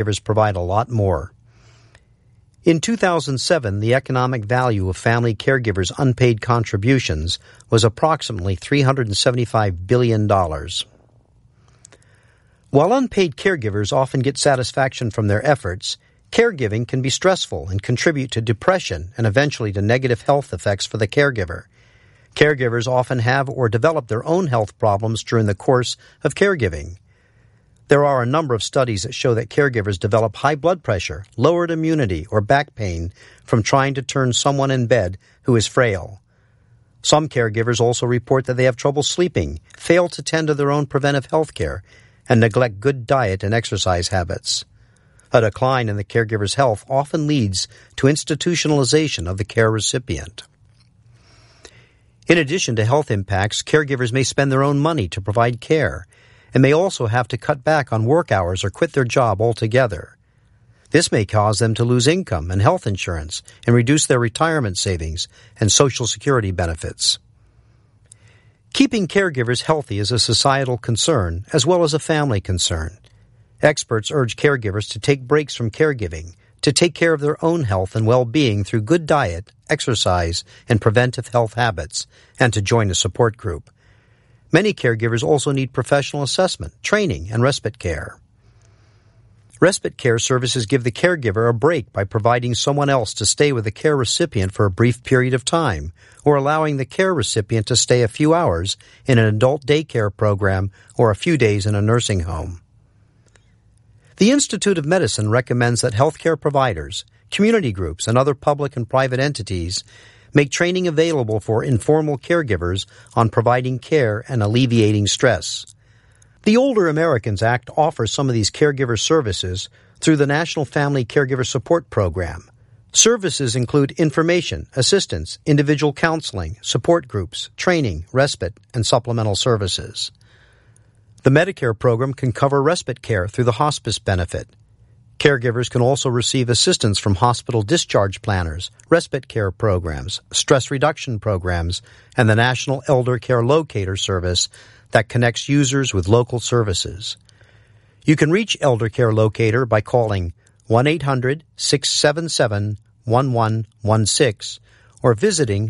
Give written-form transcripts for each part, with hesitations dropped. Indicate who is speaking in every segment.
Speaker 1: caregivers provide a lot more. In 2007, the economic value of family caregivers' unpaid contributions was approximately $375 billion. While unpaid caregivers often get satisfaction from their efforts, caregiving can be stressful and contribute to depression and eventually to negative health effects for the caregiver. Caregivers often have or develop their own health problems during the course of caregiving. There are a number of studies that show that caregivers develop high blood pressure, lowered immunity, or back pain from trying to turn someone in bed who is frail. Some caregivers also report that they have trouble sleeping, fail to tend to their own preventive health care, and neglect good diet and exercise habits. A decline in the caregiver's health often leads to institutionalization of the care recipient. In addition to health impacts, caregivers may spend their own money to provide care, and may also have to cut back on work hours or quit their job altogether. This may cause them to lose income and health insurance and reduce their retirement savings and Social Security benefits. Keeping caregivers healthy is a societal concern as well as a family concern. Experts urge caregivers to take breaks from caregiving, to take care of their own health and well-being through good diet, exercise, and preventive health habits, and to join a support group. Many caregivers also need professional assessment, training, and respite care. Respite care services give the caregiver a break by providing someone else to stay with the care recipient for a brief period of time, or allowing the care recipient to stay a few hours in an adult daycare program or a few days in a nursing home. The Institute of Medicine recommends that healthcare providers, community groups, and other public and private entities make training available for informal caregivers on providing care and alleviating stress. The Older Americans Act offers some of these caregiver services through the National Family Caregiver Support Program. Services include information, assistance, individual counseling, support groups, training, respite, and supplemental services. The Medicare program can cover respite care through the hospice benefit. Caregivers can also receive assistance from hospital discharge planners, respite care programs, stress reduction programs, and the National Elder Care Locator Service that connects users with local services. You can reach Elder Care Locator by calling 1-800-677-1116 or visiting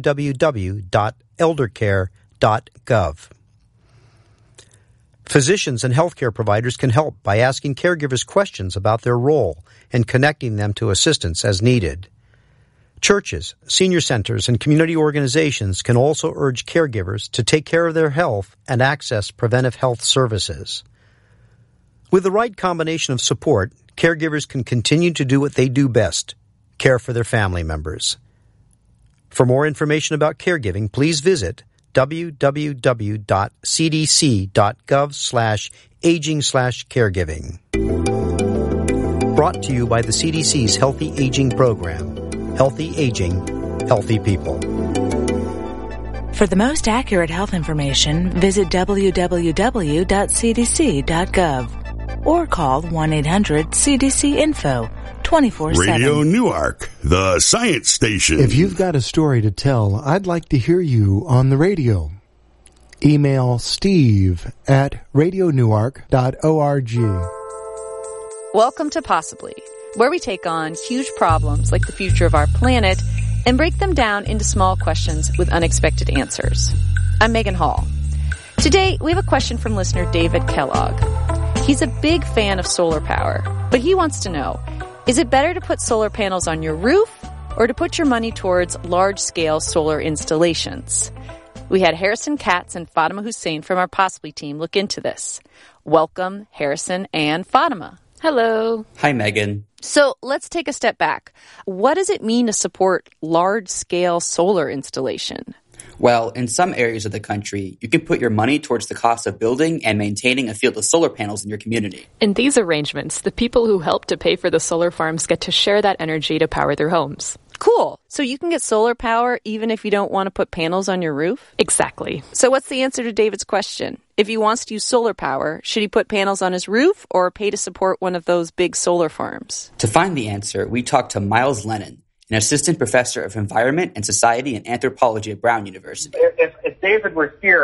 Speaker 1: www.eldercare.gov. Physicians and healthcare providers can help by asking caregivers questions about their role and connecting them to assistance as needed. Churches, senior centers, and community organizations can also urge caregivers to take care of their health and access preventive health services. With the right combination of support, caregivers can continue to do what they do best, care for their family members. For more information about caregiving, please visit www.cdc.gov/aging/caregiving. Brought to you by the CDC's Healthy Aging Program. Healthy Aging, Healthy People.
Speaker 2: For the most accurate health information, visit www.cdc.gov or call 1-800-CDC-INFO 24/7.
Speaker 3: Radio Newark, the science station.
Speaker 4: If you've got a story to tell, I'd like to hear you on the radio. Email steve@radionewark.org.
Speaker 5: Welcome to Possibly, where we take on huge problems like the future of our planet and break them down into small questions with unexpected answers. I'm Megan Hall. Today, we have a question from listener David Kellogg. He's a big fan of solar power, but he wants to know, is it better to put solar panels on your roof or to put your money towards large-scale solar installations? We had Harrison Katz and Fatima Hussein from our Possibly team look into this. Welcome, Harrison and Fatima.
Speaker 6: Hello.
Speaker 7: Hi, Megan.
Speaker 5: So let's take a step back. What does it mean to support large-scale solar installation?
Speaker 7: Well, in some areas of the country, you can put your money towards the cost of building and maintaining a field of solar panels in your community.
Speaker 6: In these arrangements, the people who help to pay for the solar farms get to share that energy to power their homes.
Speaker 5: Cool. So you can get solar power even if you don't want to put panels on your roof?
Speaker 6: Exactly.
Speaker 5: So what's the answer to David's question? If he wants to use solar power, should he put panels on his roof or pay to support one of those big solar farms?
Speaker 7: To find the answer, we talked to Miles Lennon, an assistant professor of environment and society and anthropology at Brown University.
Speaker 8: If David were here,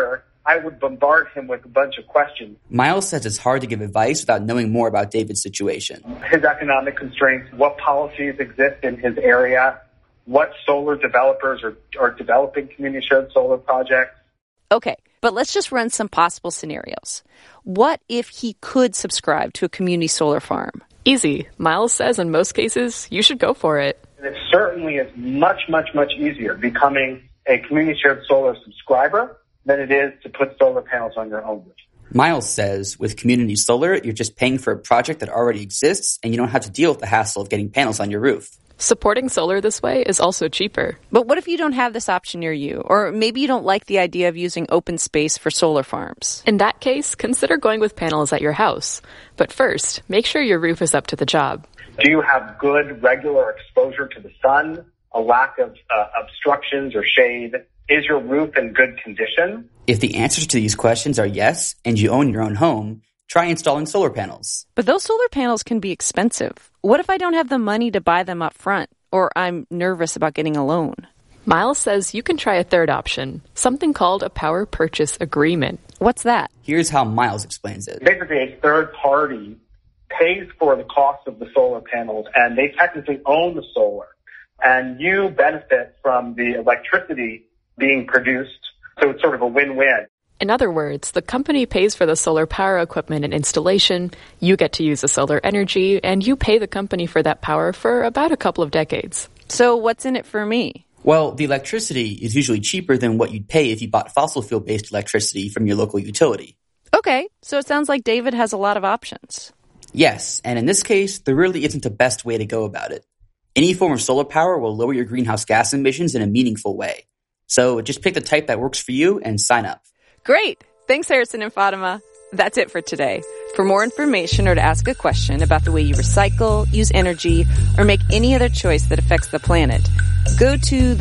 Speaker 8: I would bombard him with a bunch of questions.
Speaker 7: Miles says it's hard to give advice without knowing more about David's situation.
Speaker 8: His economic constraints, what policies exist in his area, what solar developers are developing community-shared solar projects.
Speaker 5: Okay, but let's just run some possible scenarios. What if he could subscribe to a community solar farm?
Speaker 6: Easy. Miles says in most cases, you should go for it.
Speaker 8: And it certainly is much, much, much easier becoming a community-shared solar subscriber than it is to put solar panels on your own roof.
Speaker 7: Miles says with community solar, you're just paying for a project that already exists and you don't have to deal with the hassle of getting panels on your roof.
Speaker 6: Supporting solar this way is also cheaper.
Speaker 5: But what if you don't have this option near you? Or maybe you don't like the idea of using open space for solar farms.
Speaker 6: In that case, consider going with panels at your house. But first, make sure your roof is up to the job.
Speaker 8: Do you have good regular exposure to the sun? A lack of obstructions or shade? Is your roof in good condition?
Speaker 7: If the answers to these questions are yes, and you own your own home, try installing solar panels.
Speaker 5: But those solar panels can be expensive. What if I don't have the money to buy them up front, or I'm nervous about getting a loan?
Speaker 6: Miles says you can try a third option, something called a power purchase agreement.
Speaker 5: What's that?
Speaker 7: Here's how Miles explains it.
Speaker 8: Basically, a third party pays for the cost of the solar panels, and they technically own the solar. And you benefit from the electricity being produced, so it's sort of a win-win.
Speaker 6: In other words, the company pays for the solar power equipment and installation, you get to use the solar energy, and you pay the company for that power for about a couple of decades.
Speaker 5: So what's in it for me?
Speaker 7: Well, the electricity is usually cheaper than what you'd pay if you bought fossil fuel-based electricity from your local utility.
Speaker 5: Okay, so it sounds like David has a lot of options.
Speaker 7: Yes, and in this case, there really isn't a best way to go about it. Any form of solar power will lower your greenhouse gas emissions in a meaningful way. So just pick the type that works for you and sign up.
Speaker 5: Great! Thanks, Harrison and Fatima. That's it for today. For more information or to ask a question about the way you recycle, use energy, or make any other choice that affects the planet, go to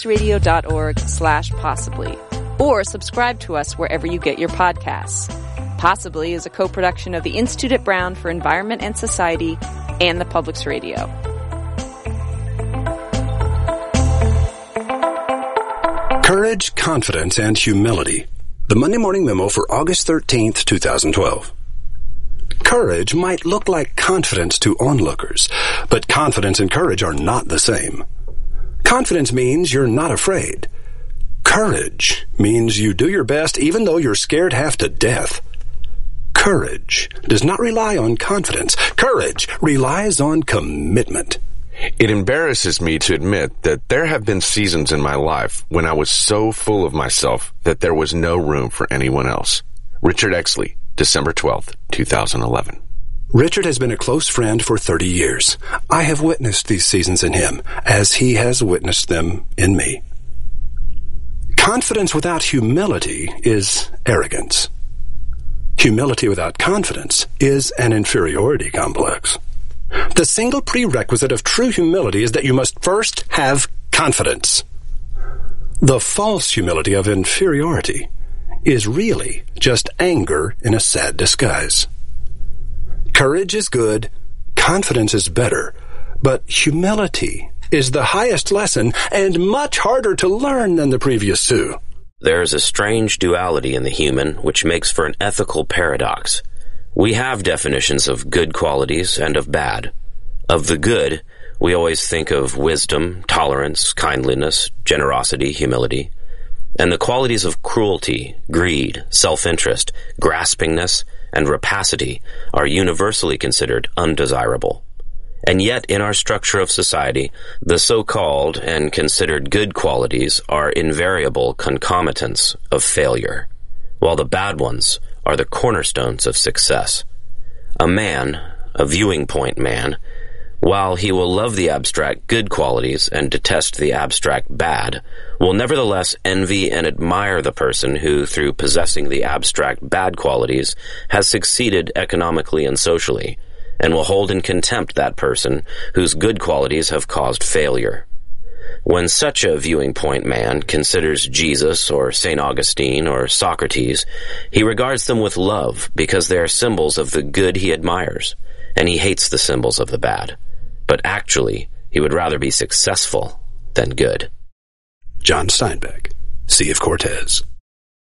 Speaker 5: thepublicsradio.org/possibly or subscribe to us wherever you get your podcasts. Possibly is a co-production of the Institute at Brown for Environment and Society and the Publics Radio.
Speaker 9: Courage, confidence, and humility. The Monday Morning Memo for August 13th, 2012. Courage might look like confidence to onlookers, but confidence and courage are not the same. Confidence means you're not afraid. Courage means you do your best even though you're scared half to death. Courage does not rely on confidence. Courage relies on commitment.
Speaker 10: It embarrasses me to admit that there have been seasons in my life when I was so full of myself that there was no room for anyone else. Richard Exley, December 12th, 2011.
Speaker 9: Richard has been a close friend for 30 years. I have witnessed these seasons in him, as he has witnessed them in me. Confidence without humility is arrogance. Humility without confidence is an inferiority complex. The single prerequisite of true humility is that you must first have confidence. The false humility of inferiority is really just anger in a sad disguise. Courage is good, confidence is better, but humility is the highest lesson and much harder to learn than the previous two.
Speaker 11: There is a strange duality in the human which makes for an ethical paradox. We have definitions of good qualities and of bad. Of the good, we always think of wisdom, tolerance, kindliness, generosity, humility. And the qualities of cruelty, greed, self-interest, graspingness, and rapacity are universally considered undesirable. And yet, in our structure of society, the so-called and considered good qualities are invariable concomitants of failure, while the bad ones are the cornerstones of success. A man, a viewing point man, while he will love the abstract good qualities and detest the abstract bad, will nevertheless envy and admire the person who, through possessing the abstract bad qualities, has succeeded economically and socially, and will hold in contempt that person whose good qualities have caused failure. When such a viewing point man considers Jesus or St. Augustine or Socrates, he regards them with love because they are symbols of the good he admires, and he hates the symbols of the bad. But actually, he would rather be successful than good.
Speaker 9: John Steinbeck, Sea of Cortez.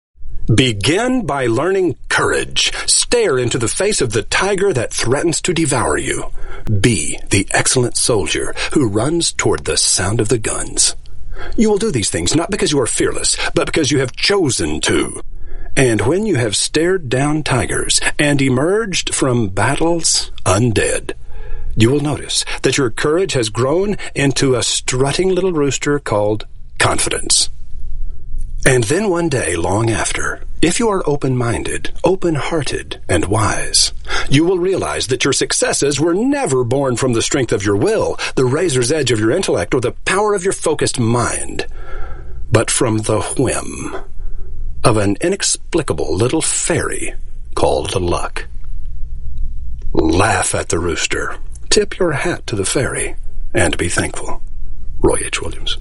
Speaker 9: Begin by learning courage. Stare into the face of the tiger that threatens to devour you. Be the excellent soldier who runs toward the sound of the guns. You will do these things not because you are fearless, but because you have chosen to. And when you have stared down tigers and emerged from battles undead, you will notice that your courage has grown into a strutting little rooster called confidence. And then one day, long after, if you are open-minded, open-hearted, and wise, you will realize that your successes were never born from the strength of your will, the razor's edge of your intellect, or the power of your focused mind, but from the whim of an inexplicable little fairy called luck. Laugh at the rooster, tip your hat to the fairy, and be thankful. Roy H. Williams.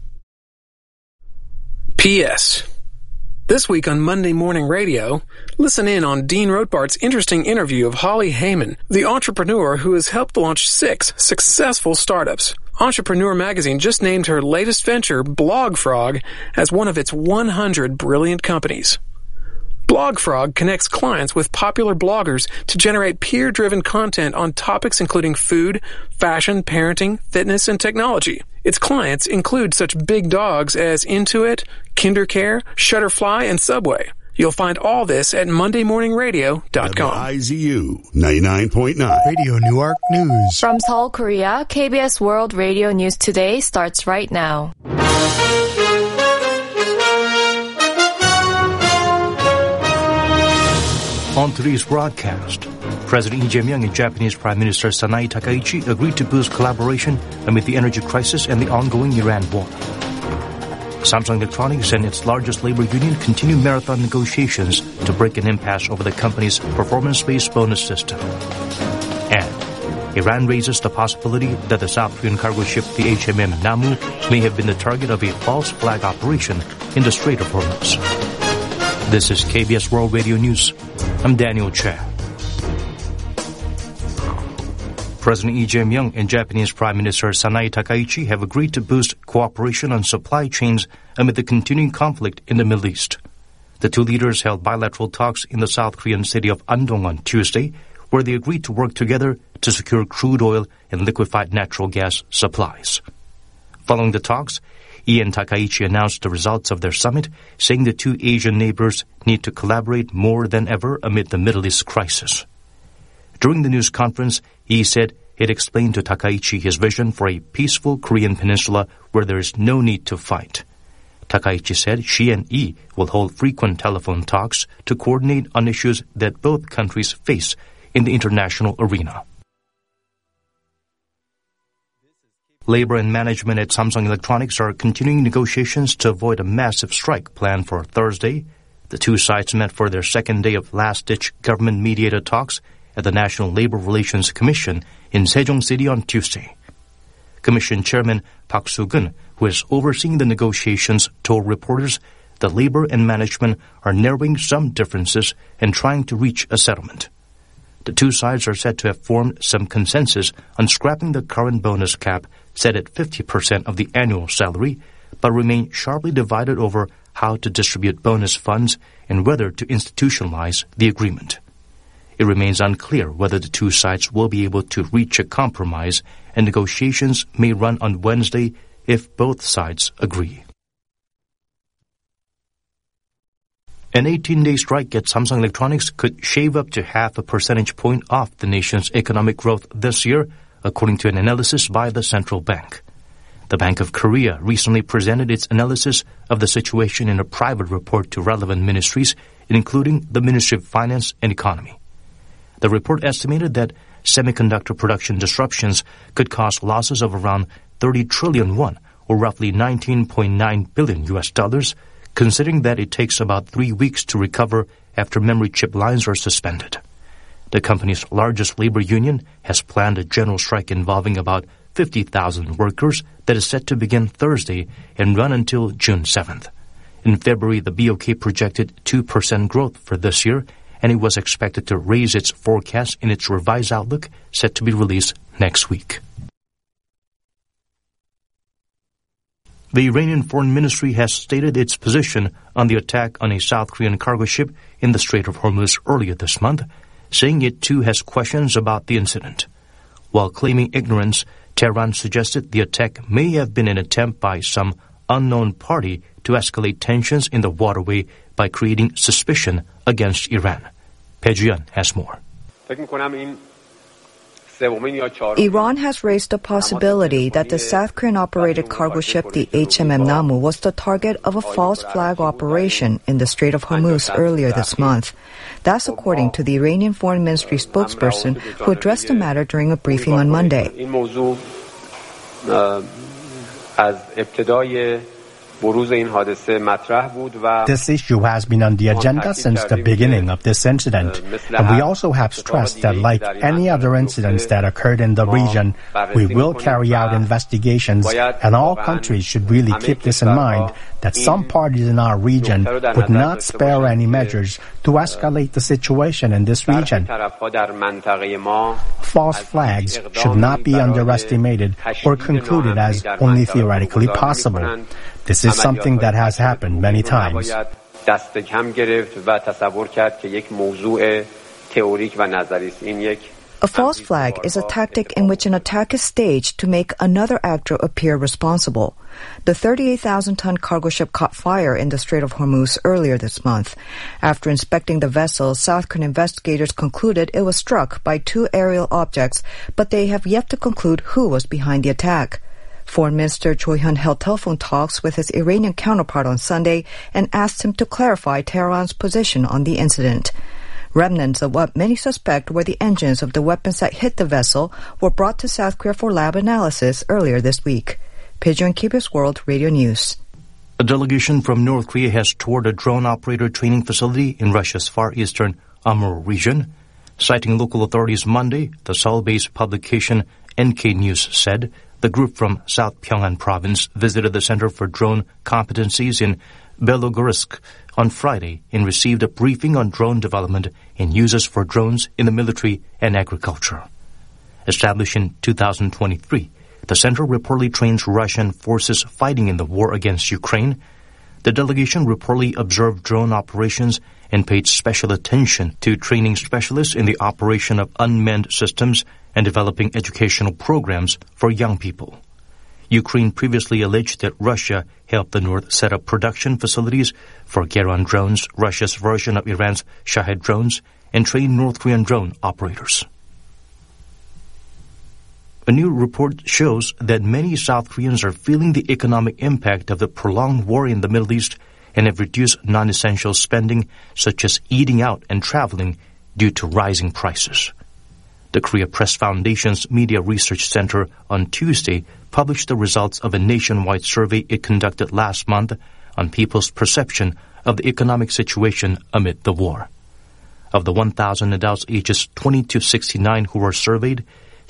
Speaker 12: P.S. This week on Monday Morning Radio, listen in on Dean Rothbart's interesting interview of Holly Heyman, the entrepreneur who has helped launch 6 successful startups. Entrepreneur Magazine just named her latest venture, BlogFrog, as one of its 100 brilliant companies. BlogFrog connects clients with popular bloggers to generate peer-driven content on topics including food, fashion, parenting, fitness, and technology. Its clients include such big dogs as Intuit, KinderCare, Shutterfly, and Subway. You'll find all this at MondayMorningRadio.com.
Speaker 3: IZU 99.9.
Speaker 4: Radio Newark News.
Speaker 13: From Seoul, Korea, KBS World Radio News Today starts right now.
Speaker 14: On today's broadcast, President Lee Jae-myung and Japanese Prime Minister Sanae Takaichi agreed to boost collaboration amid the energy crisis and the ongoing Iran war. Samsung Electronics and its largest labor union continue marathon negotiations to break an impasse over the company's performance-based bonus system. And Iran raises the possibility that the South Korean cargo ship the HMM Namu may have been the target of a false flag operation in the Strait of Hormuz. This is KBS World Radio News. I'm Daniel Che. President Lee Jae-myung and Japanese Prime Minister Sanae Takaichi have agreed to boost cooperation on supply chains amid the continuing conflict in the Middle East. The two leaders held bilateral talks in the South Korean city of Andong on Tuesday, where they agreed to work together to secure crude oil and liquefied natural gas supplies. Following the talks, Lee and Takaichi announced the results of their summit, saying the two Asian neighbors need to collaborate more than ever amid the Middle East crisis. During the news conference, Lee said he'd explained to Takaichi his vision for a peaceful Korean peninsula where there is no need to fight. Takaichi said she and Lee will hold frequent telephone talks to coordinate on issues that both countries face in the international arena. Labor and management at Samsung Electronics are continuing negotiations to avoid a massive strike planned for Thursday. The two sides met for their second day of last-ditch government-mediated talks at the National Labor Relations Commission in Sejong City on Tuesday. Commission Chairman Park Soo-geun, who is overseeing the negotiations, told reporters that labor and management are narrowing some differences and trying to reach a settlement. The two sides are said to have formed some consensus on scrapping the current bonus cap set at 50% of the annual salary, but remain sharply divided over how to distribute bonus funds and whether to institutionalize the agreement. It remains unclear whether the two sides will be able to reach a compromise, and negotiations may run on Wednesday if both sides agree. An 18-day strike at Samsung Electronics could shave up to 0.5 percentage point off the nation's economic growth this year, according to an analysis by the central bank. The Bank of Korea recently presented its analysis of the situation in a private report to relevant ministries, including the Ministry of Finance and Economy. The report estimated that semiconductor production disruptions could cause losses of around 30 trillion won, or roughly $19.9 billion, considering that it takes about 3 weeks to recover after memory chip lines are suspended. The company's largest labor union has planned a general strike involving about 50,000 workers that is set to begin Thursday and run until June 7th. In February, the BOK projected 2% growth for this year, and it was expected to raise its forecast in its revised outlook set to be released next week. The Iranian Foreign Ministry has stated its position on the attack on a South Korean cargo ship in the Strait of Hormuz earlier this month, saying it too has questions about the incident. While claiming ignorance, Tehran suggested the attack may have been an attempt by some unknown party to escalate tensions in the waterway by creating suspicion against Iran. Pejun has more.
Speaker 15: Iran has raised the possibility that the South Korean-operated cargo ship, the HMM Namu, was the target of a false flag operation in the Strait of Hormuz earlier this month. That's according to the Iranian Foreign Ministry spokesperson who addressed the matter during a briefing on Monday.
Speaker 16: This issue has been on the agenda since the beginning of this incident, and we also have stressed that like any other incidents that occurred in the region, we will carry out investigations, and all countries should really keep this in mind, that some parties in our region would not spare any measures to escalate the situation in this region. False flags should not be underestimated or concluded as only theoretically possible. This is something that has happened many times.
Speaker 15: A false flag is a tactic in which an attack is staged to make another actor appear responsible. The 38,000-ton cargo ship caught fire in the Strait of Hormuz earlier this month. After inspecting the vessel, South Korean investigators concluded it was struck by two aerial objects, but they have yet to conclude who was behind the attack. Foreign Minister Cho Hyun held telephone talks with his Iranian counterpart on Sunday and asked him to clarify Tehran's position on the incident. Remnants of what many suspect were the engines of the weapons that hit the vessel were brought to South Korea for lab analysis earlier this week. Pejun KBS World Radio News.
Speaker 14: A delegation from North Korea has toured a drone operator training facility in Russia's far eastern Amur region. Citing local authorities Monday, the Seoul-based publication NK News said the group from South Pyongan province visited the Center for Drone Competencies in Belogorsk on Friday and received a briefing on drone development and uses for drones in the military and agriculture. Established in 2023, the center reportedly trains Russian forces fighting in the war against Ukraine. The delegation reportedly observed drone operations and paid special attention to training specialists in the operation of unmanned systems and developing educational programs for young people. Ukraine previously alleged that Russia helped the North set up production facilities for Geran drones, Russia's version of Iran's Shahed drones, and train North Korean drone operators. A new report shows that many South Koreans are feeling the economic impact of the prolonged war in the Middle East and have reduced non-essential spending such as eating out and traveling due to rising prices. The Korea Press Foundation's Media Research Center on Tuesday published the results of a nationwide survey it conducted last month on people's perception of the economic situation amid the war. Of the 1,000 adults ages 20 to 69 who were surveyed,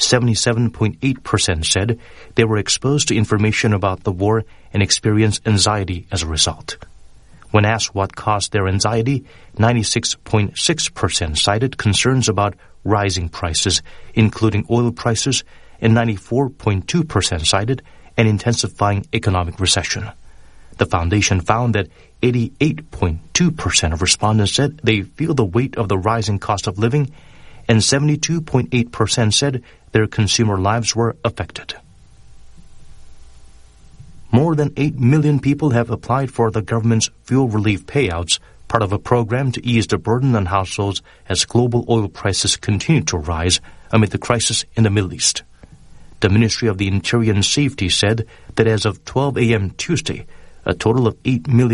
Speaker 14: 77.8% said they were exposed to information about the war and experienced anxiety as a result. When asked what caused their anxiety, 96.6% cited concerns about rising prices, including oil prices, and 94.2% cited an intensifying economic recession. The foundation found that 88.2% of respondents said they feel the weight of the rising cost of living, and 72.8% said their consumer lives were affected. More than 8 million people have applied for the government's fuel relief payouts, part of a program to ease the burden on households as global oil prices continue to rise amid the crisis in the Middle East. The Ministry of the Interior and Safety said that as of 12 a.m. Tuesday, a total of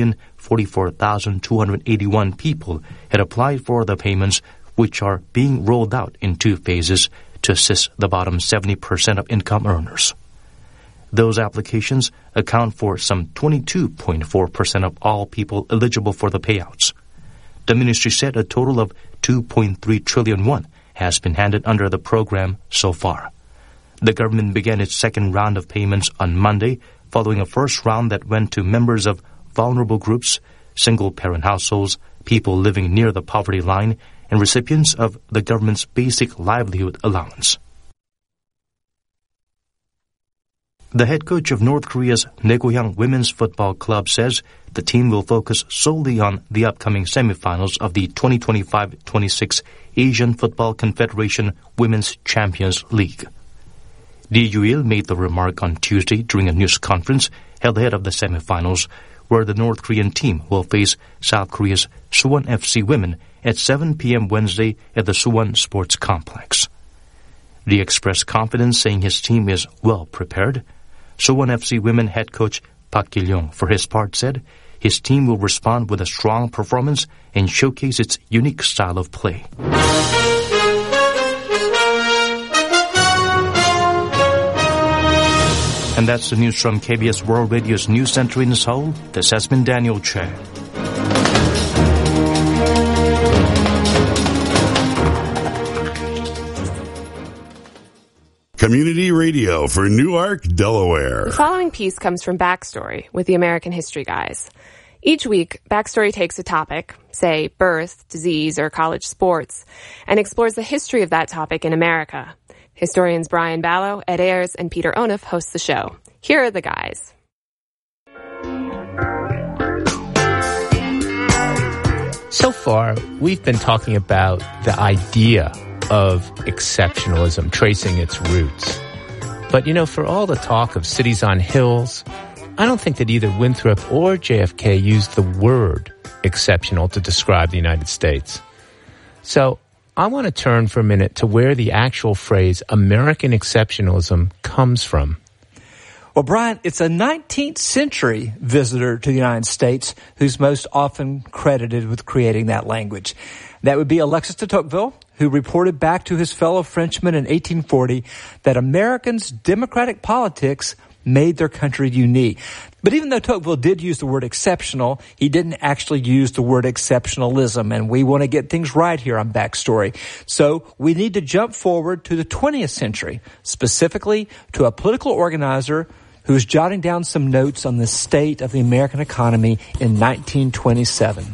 Speaker 14: 8,044,281 people had applied for the payments, which are being rolled out in two phases to assist the bottom 70% of income earners. Those applications account for some 22.4% of all people eligible for the payouts. The ministry said a total of 2.3 trillion won has been handed under the program so far. The government began its second round of payments on Monday, following a first round that went to members of vulnerable groups, single-parent households, people living near the poverty line, and recipients of the government's basic livelihood allowance. The head coach of North Korea's Daegohyang Women's Football Club says the team will focus solely on the upcoming semifinals of the 2025-26 Asian Football Confederation Women's Champions League. Lee Yu-il made the remark on Tuesday during a news conference held ahead of the semifinals, where the North Korean team will face South Korea's Suwon FC women at 7 p.m. Wednesday at the Suwon Sports Complex. Lee expressed confidence, saying his team is well prepared. Suwon FC women head coach Park Gi-lyong, for his part, said his team will respond with a strong performance and showcase its unique style of play. And that's the news from KBS World Radio's News Center in Seoul. This has been Daniel Che.
Speaker 3: Community radio for Newark, Delaware.
Speaker 17: The following piece comes from Backstory with the American History Guys. Each week, Backstory takes a topic, say birth, disease, or college sports, and explores the history of that topic in America. Historians Brian Ballow, Ed Ayers, and Peter Onuf host the show. Here are the guys.
Speaker 18: So far, we've been talking about the idea of exceptionalism, tracing its roots. But, for all the talk of cities on hills, I don't think that either Winthrop or JFK used the word exceptional to describe the United States. So I want to turn for a minute to where the actual phrase American exceptionalism comes from.
Speaker 19: Well, Brian, it's a 19th century visitor to the United States who's most often credited with creating that language. That would be Alexis de Tocqueville, who reported back to his fellow Frenchmen in 1840 that Americans' democratic politics made their country unique. But even though Tocqueville did use the word exceptional, he didn't actually use the word exceptionalism, and we want to get things right here on Backstory. So we need to jump forward to the 20th century, specifically to a political organizer who was jotting down some notes on the state of the American economy in 1927.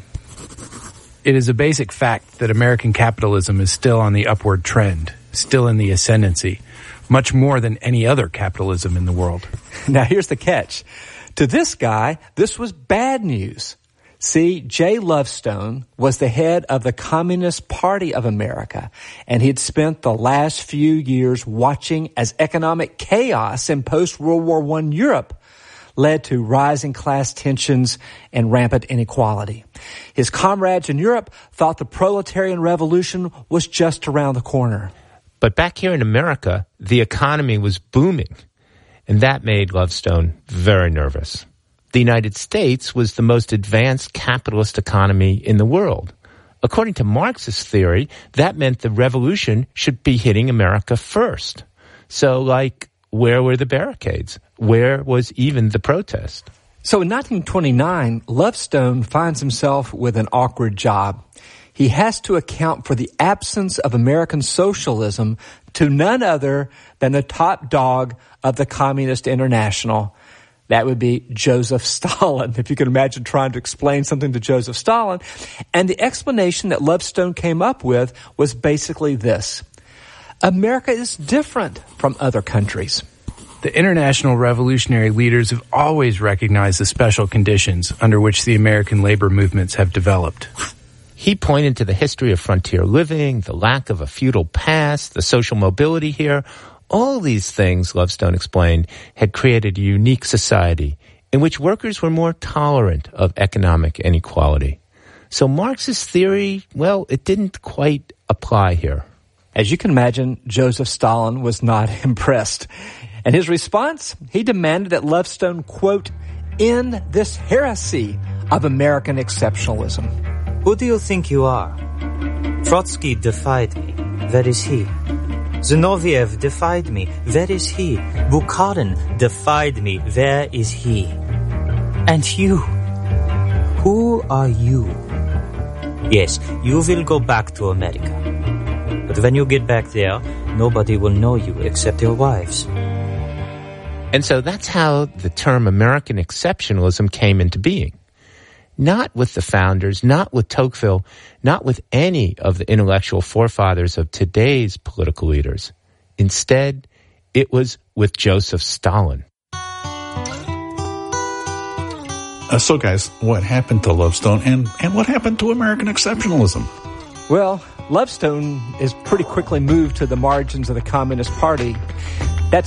Speaker 20: It is a basic fact that American capitalism is still on the upward trend, still in the ascendancy, much more than any other capitalism in the world.
Speaker 19: Now, here's the catch. To this guy, this was bad news. See, J. Lovestone was the head of the Communist Party of America, and he'd spent the last few years watching as economic chaos in post-World War I Europe led to rising class tensions and rampant inequality. His comrades in Europe thought the proletarian revolution was just around the corner.
Speaker 18: But back here in America, the economy was booming, and that made Lovestone very nervous. The United States was the most advanced capitalist economy in the world. According to Marxist theory, that meant the revolution should be hitting America first. So, where were the barricades? Where was even the protest?
Speaker 19: So in 1929, Lovestone finds himself with an awkward job. He has to account for the absence of American socialism to none other than the top dog of the Communist International. That would be Joseph Stalin, if you can imagine trying to explain something to Joseph Stalin. And the explanation that Lovestone came up with was basically this. America is different from other countries.
Speaker 20: The international revolutionary leaders have always recognized the special conditions under which the American labor movements have developed.
Speaker 18: He pointed to the history of frontier living, the lack of a feudal past, the social mobility here. All these things, Lovestone explained, had created a unique society in which workers were more tolerant of economic inequality. So Marx's theory, well, it didn't quite apply here.
Speaker 19: As you can imagine, Joseph Stalin was not impressed. And his response, he demanded that Lovestone, quote, end this heresy of American exceptionalism.
Speaker 21: Who do you think you are? Trotsky defied me. Where is he? Zinoviev defied me. Where is he? Bukharin defied me. Where is he? And you? Who are you? Yes, you will go back to America. But when you get back there, nobody will know you except your wives.
Speaker 18: And so that's how the term American exceptionalism came into being. Not with the founders, not with Tocqueville, not with any of the intellectual forefathers of today's political leaders. Instead, it was with Joseph Stalin.
Speaker 1: So, guys, what happened to Lovestone and what happened to American exceptionalism?
Speaker 19: Well, Lovestone is pretty quickly moved to the margins of the Communist Party.